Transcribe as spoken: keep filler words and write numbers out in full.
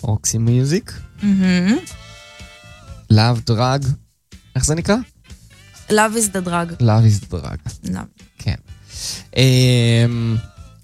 רוקסי מיוזיק. Love Drug. איך זה נקרא? Love is the drug. Love is the drug. Love. כן. אממ...